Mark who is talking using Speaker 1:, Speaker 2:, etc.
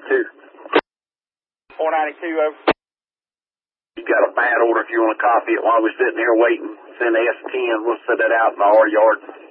Speaker 1: 492.
Speaker 2: 492 over.
Speaker 1: You got a bad order if you want to copy it while we're sitting here waiting. Send S10. We'll set it out in the R yard.